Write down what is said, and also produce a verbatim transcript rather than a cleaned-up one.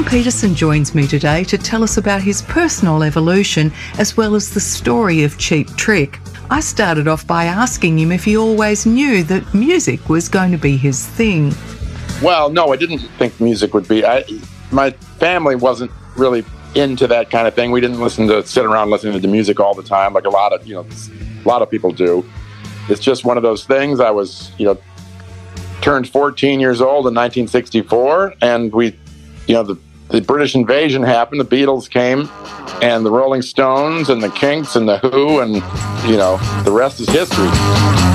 Peterson joins me today to tell us about his personal evolution as well as the story of Cheap Trick. I started off by asking him if he always knew that music was going to be his thing. Well, no, I didn't think music would be. I, my family wasn't really into that kind of thing. We didn't listen to sit around listening to music all the time like a lot of, you know, a lot of people do. It's just one of those things. I was, you know, turned fourteen years old in nineteen sixty-four, and we, you know, the, the British invasion happened, the Beatles came, and the Rolling Stones, and the Kinks, and the Who, and, you know, the rest is history.